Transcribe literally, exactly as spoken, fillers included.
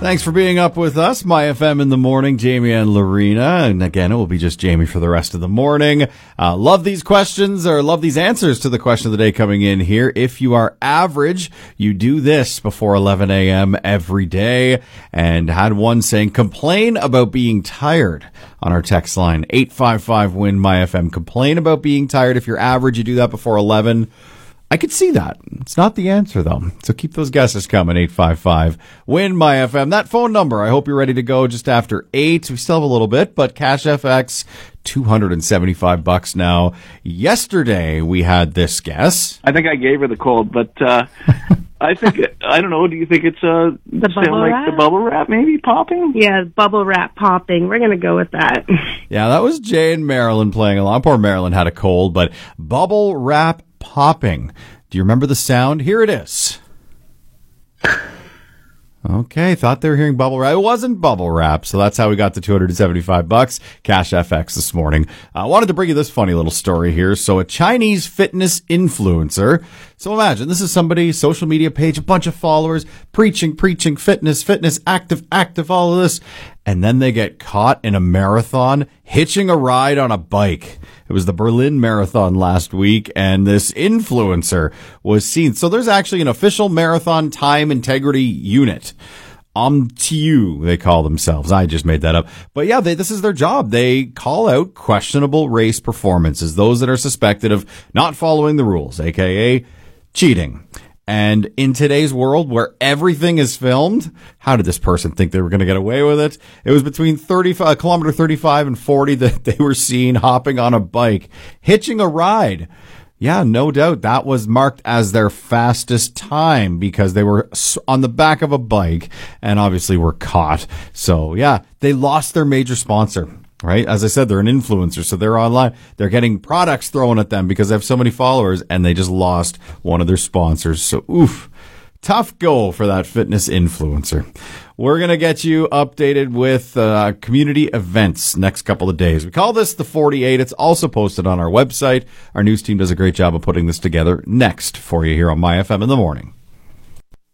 Thanks for being up with us. My F M in the morning, Jamie and Lorena. And again, it will be just Jamie for the rest of the morning. Uh, love these questions or love these answers to the question of the day coming in here. If you are average, you do this before eleven a.m. every day. And had one saying, complain about being tired on our text line. eight five five win my F M. Complain about being tired. If you're average, you do that before eleven. I could see that. It's not the answer, though. So keep those guesses coming. eight five five win my F M. That phone number, I hope you're ready to go just after eight. We still have a little bit, but Cash F X, two hundred seventy-five bucks now. Yesterday, we had this guess. I think I gave her the cold, but uh, I think, I don't know, do you think it's uh, The bubble like wrap? the bubble wrap maybe popping? Yeah, bubble wrap popping. We're going to go with that. Yeah, that was Jay and Marilyn playing along. Poor Marilyn had a cold, but bubble wrap popping. Do you remember the sound? Here it is. Okay, thought they were hearing bubble wrap. It wasn't bubble wrap, so that's how we got the two hundred seventy-five bucks. Cash F X this morning. I uh, wanted to bring you this funny little story here. So a Chinese fitness influencer. So imagine this is somebody, social media page, a bunch of followers, preaching, preaching, fitness, fitness, active, active, all of this. And then they get caught in a marathon hitching a ride on a bike. It was the Berlin Marathon last week, and this influencer was seen. So there's actually an official marathon time integrity unit. O M T U, they call themselves. I just made that up. But yeah, they, this is their job. They call out questionable race performances, those that are suspected of not following the rules, aka cheating. And in today's world where everything is filmed, how did this person think they were going to get away with it? It was between thirty-five, kilometer thirty-five and forty that they were seen hopping on a bike, hitching a ride. Yeah, no doubt that was marked as their fastest time because they were on the back of a bike and obviously were caught. So yeah, they lost their major sponsor. Right? As I said, they're an influencer, so they're online. They're getting products thrown at them because they have so many followers, and they just lost one of their sponsors. So, oof, tough go for that fitness influencer. We're going to get you updated with uh, community events next couple of days. We call this the forty-eight. It's also posted on our website. Our news team does a great job of putting this together next for you here on My F M in the morning.